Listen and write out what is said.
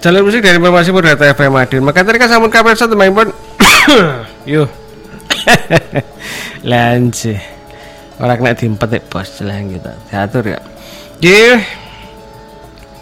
Jalur musik dari informasi Purwata FM Madiun. Maka tadi kan sampun kabar satu main pun. Yo. Lanjut. Orang kena diempetik bos lah kita. Diatur ya. Nggih.